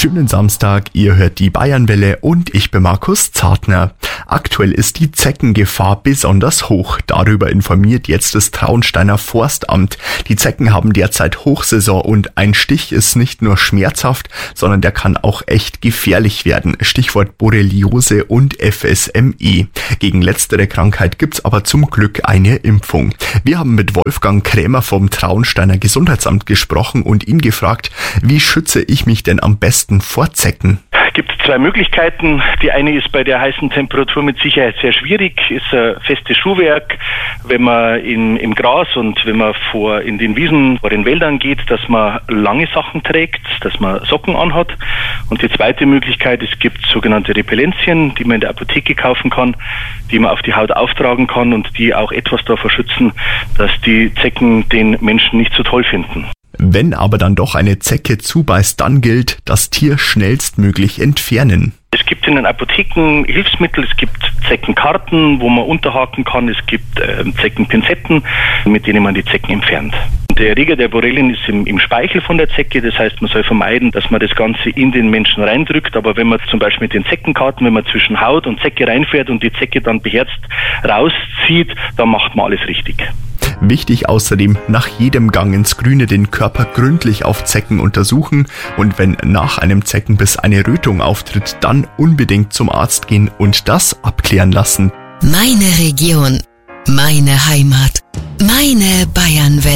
Schönen Samstag, ihr hört die Bayernwelle und ich bin Markus Zartner. Aktuell ist die Zeckengefahr besonders hoch. Darüber informiert jetzt das Traunsteiner Forstamt. Die Zecken haben derzeit Hochsaison und ein Stich ist nicht nur schmerzhaft, sondern der kann auch echt gefährlich werden. Stichwort Borreliose und FSME. Gegen letztere Krankheit gibt's aber zum Glück eine Impfung. Wir haben mit Wolfgang Krämer vom Traunsteiner Gesundheitsamt gesprochen und ihn gefragt, wie schütze ich mich denn am besten vor Zecken? Es gibt zwei Möglichkeiten. Die eine ist bei der heißen Temperatur mit Sicherheit sehr schwierig, ist ein festes Schuhwerk, wenn man im Gras und wenn man in den Wiesen oder in Wäldern geht, dass man lange Sachen trägt, dass man Socken anhat. Und die zweite Möglichkeit, es gibt sogenannte Repellenzien, die man in der Apotheke kaufen kann, die man auf die Haut auftragen kann und die auch etwas davor schützen, dass die Zecken den Menschen nicht so toll finden. Wenn aber dann doch eine Zecke zubeißt, dann gilt, das Tier schnellstmöglich entfernen. Es gibt in den Apotheken Hilfsmittel, es gibt Zeckenkarten, wo man unterhaken kann, es gibt Zeckenpinzetten, mit denen man die Zecken entfernt. Der Erreger der Borrelien ist im Speichel von der Zecke, das heißt, man soll vermeiden, dass man das Ganze in den Menschen reindrückt, aber wenn man zum Beispiel mit den Zeckenkarten, wenn man zwischen Haut und Zecke reinfährt und die Zecke dann beherzt rauszieht, dann macht man alles richtig. Wichtig außerdem, nach jedem Gang ins Grüne den Körper gründlich auf Zecken untersuchen und wenn nach einem Zeckenbiss eine Rötung auftritt, dann unbedingt zum Arzt gehen und das abklären lassen. Meine Region, meine Heimat, meine Bayernwelle.